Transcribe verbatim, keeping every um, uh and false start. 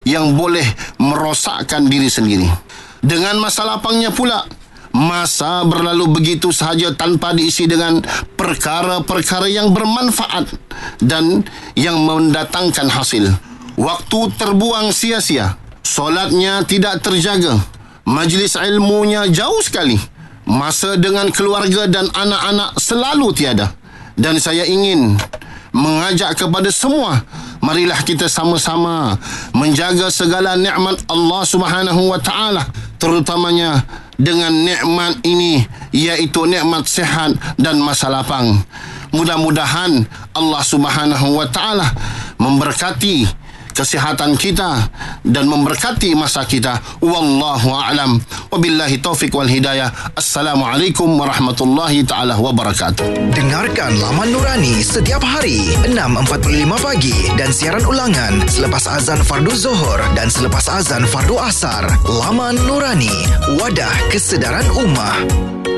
yang boleh merosakkan diri sendiri. Dengan masa lapangnya pula, masa berlalu begitu sahaja tanpa diisi dengan perkara-perkara yang bermanfaat dan yang mendatangkan hasil. Waktu terbuang sia-sia, solatnya tidak terjaga, majlis ilmunya jauh sekali, masa dengan keluarga dan anak-anak selalu tiada. Dan saya ingin mengajak kepada semua, marilah kita sama-sama menjaga segala nikmat Allah Subhanahu wa taala, terutamanya dengan nikmat ini, iaitu nikmat sihat dan masa lapang. Mudah-mudahan Allah Subhanahu wa taala memberkati kesihatan kita dan memberkati masa kita. Wallahu a'lam. Wabillahi taufiq wal hidayah. Assalamualaikum warahmatullahi taala wabarakatuh. Dengarkan Laman Nurani setiap hari enam empat puluh lima pagi dan siaran ulangan selepas azan fardu Zuhur dan selepas azan fardu Asar. Laman Nurani, wadah kesedaran ummah.